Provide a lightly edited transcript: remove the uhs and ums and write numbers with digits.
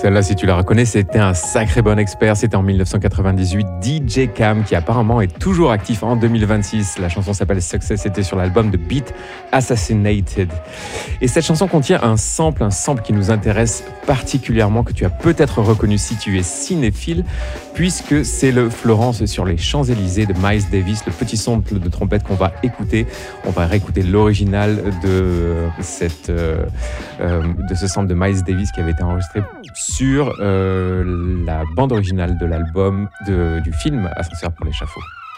Celle-là, si tu la reconnais, c'était un sacré bon expert. C'était en 1998. DJ Cam, qui apparemment est toujours actif en 2026. La chanson s'appelle Success. C'était sur l'album de Beat Assassinated. Et cette chanson contient un sample qui nous intéresse particulièrement, que tu as peut-être reconnu si tu es cinéphile, puisque c'est le Florence sur les Champs-Élysées de Miles Davis, le petit sample de trompette qu'on va écouter. On va réécouter l'original de ce sample de Miles Davis qui avait été enregistré sur la bande originale de l'album du film Ascenseur pour l'échafaud.